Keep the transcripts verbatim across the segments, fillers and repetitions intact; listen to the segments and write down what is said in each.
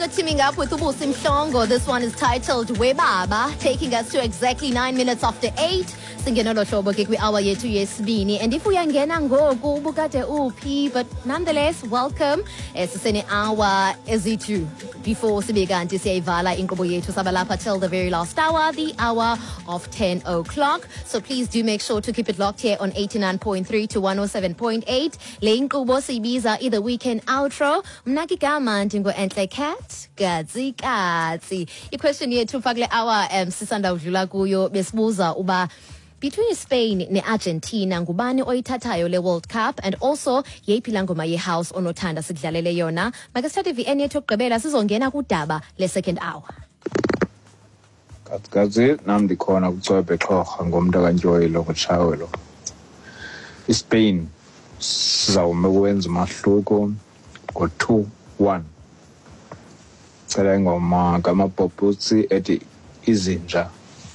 Mhlongo teaming up with Ubusi Mhlongo. This one is titled Webaba, taking us to exactly nine minutes after eight. Singenolo hlobo ke kwi-hour yethu yesibini. And if uyangena ngoku ubukade uphi, but nonetheless, welcome. Sisene hour ezithu before sibe kanti siyayivala inkqubo yethu sabalapha till the very last hour, the hour of ten o'clock. So please do make sure to keep it locked here on eighty-nine point three to one oh seven point eight. Le inkqubo siyibiza either weekend outro. Mna kigama ndingo-Enhle Cat Katsi Katsi. I-question yethu fakule hour um sisanda udlula kuyo besibuza uba between Spain ne Argentina ngubani oyithathayo le World Cup, and also yeyiphi la ngoma ye-house onothanda sidlalele yona. Makasithathe i-V N yethu yokugqibela sizongena kudaba le second hour. Katsi nam ndikhona kuCwebe Xhorha ngomntu kaNtyoyilo kuTshawe lo. ISpain sizawume ukwenza umahluko ngo-two one. Cela ingoma kaMapoputsi ethi Izinja.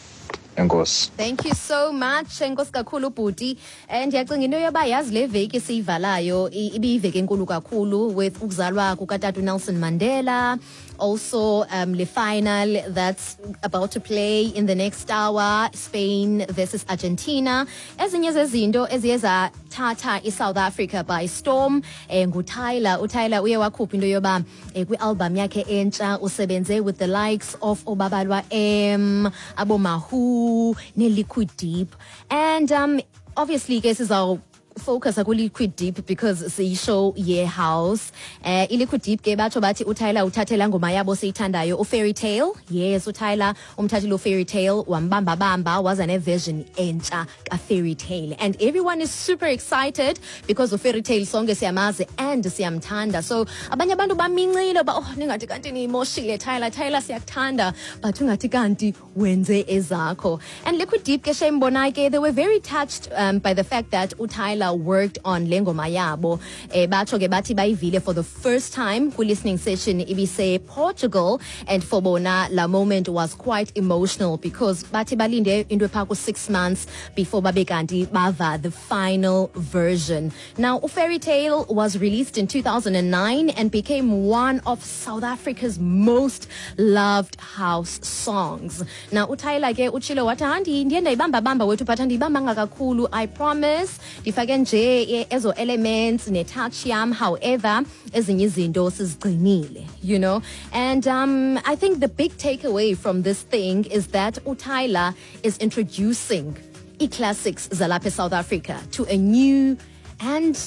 Enkosi. Thank you so much. Enkosi kakhulu bhuti. And ndiyacinga into yoba yazi le veki esiyivalayo ibiyiveki enkulu kakhulu with ukuzalwa kukatata Nelson Mandela. Also, um, the final that's about to play in the next hour, Spain versus Argentina. Ezinye zezinto eziye zathatha iSouth Africa by storm. NguTyler, uTyler uye wakhupha into yoba kwi-album yakhe entsha usebenze with the likes of Obabalwa M, Abomahu, ne-Liquid Deep. And um, obviously, guys, our focus ku Liquid Deep because siyishow ye-house. Uh, i-Liquid Deep ke batsho bathi uTyler uthathela ngoma yabo siyithandayo uFairy Tale. Yes, uTyler umthathile uFairy Tale wambamba bamba waza ne-version entsha kaFairy Tale. And everyone is super excited because uFairy Tale sonke siyamazi and siyamthanda. So abanye abantu bamincile ba oh ningathi kanti niyimoshile Tyler Tyler siyakuthanda but ungathi kanti wenze ezakho. And Liquid Deep ke shembona ke they were very touched um, by the fact that uTyler worked on Lengoma Yabo. Eh, bacho ke bathi bayivile for the first time ku listening session ibise Portugal, and for bona la moment was quite emotional because bathi balinde into pha ku six months before babe kanti bava the final version. Now Fairy Tale was released in two thousand nine and became one of South Africa's most loved house songs. Now uTyler ke uchilo wathi handi ndiye ndayibamba bamba wethu but ndiyibamba ngakakhulu, I promise ndifake nje ezo elements ne touch yam, however ezinye izinto sizigcinile, you know. And um I think the big takeaway from this thing is that uTyler is introducing e-classics zalapha South Africa to a new and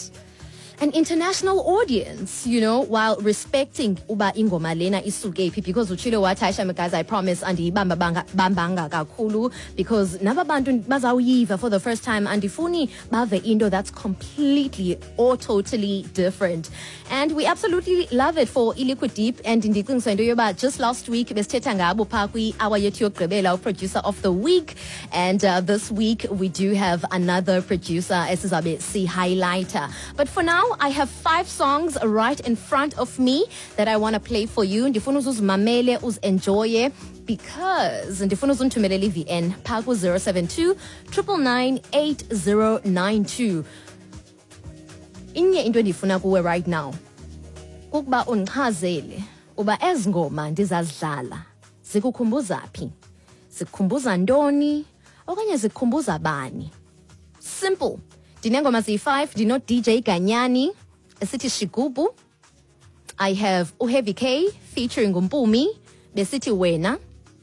an international audience, you know, while respecting uba ingoma lena isuke phi, because uchilo wathi Aisha guys, I promise andiyibamba bambanga kakhulu because naba bantu bazawuyiva for the first time andifuni bave into that's completely or totally different. And we absolutely love it for iLiquid Deep. And ndiqinisa into yoba just last week besithetha ngabo pha kwi-hour yethu yokugqibela producer of the week, and uh, this week we do have another producer esizabe si highlighter. But for now I have five songs right in front of me that I want to play for you. Ndifuna uzimamele uzenjoye because ndifuna uzinthumelele i-V N pha ku zero seven two nine nine eight zero nine two. Inye into endifuna kuwe right now kukuba undichazele uba ezi ngoma ndizazidlala zikukhumbuza phi, zikukhumbuza ntoni okanye zikukhumbuza bani. Simple. Dinengoma ziyi-five, dino D J Ganyani, esithi Shigubu. I have uHeavy K featuring Umpumi, besithi Wena.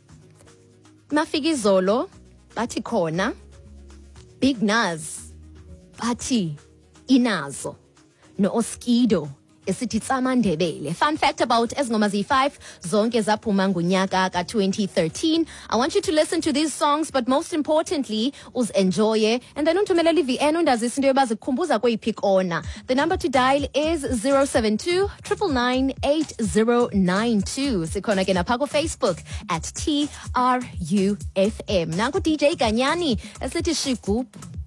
Mafiki Zolo, bathi Khona. Big Naz, bathi Inazo. No Oskido, esithi Tsamandebele. Fun fact about ezingoma ziyi-five, zonke zaphuma ngonyaka ka twenty thirteen. I want you to listen to these songs, but most importantly, uzenjoye. And then unthumelele i-V N undazisa into yoba zikukhumbuza kweyiphi kona. The number to dial is zero seven two nine nine eight zero nine two. Sikhona ke napha ku Facebook at T R U F M. Nanku D J Ganyani esithi Shigubu.